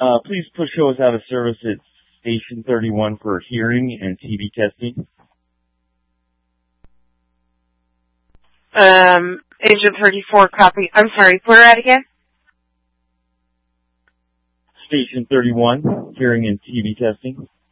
Please put show us out of service at Station 31 for hearing and TV testing. Agent 34, copy. I'm sorry, where at again? Station 31, hearing and TV testing.